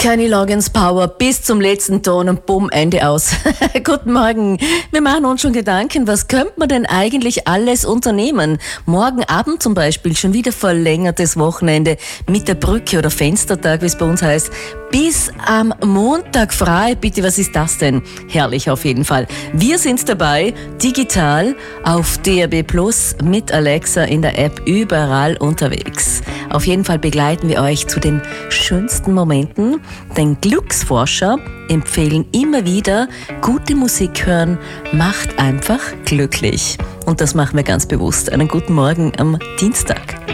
Kenny Loggins Power bis zum letzten Ton und bumm, Ende aus. Guten Morgen. Wir machen uns schon Gedanken, was könnte man denn eigentlich alles unternehmen? Morgen Abend zum Beispiel schon wieder verlängertes Wochenende mit der Brücke oder Fenstertag, wie es bei uns heißt. Bis am Montag frei. Bitte, was ist das denn? Herrlich auf jeden Fall. Wir sind dabei, digital auf DAB+ mit Alexa in der App überall unterwegs. Auf jeden Fall begleiten wir euch zu den schönsten Momenten, denn Glücksforscher empfehlen immer wieder, gute Musik hören macht einfach glücklich. Und das machen wir ganz bewusst. Einen guten Morgen am Dienstag.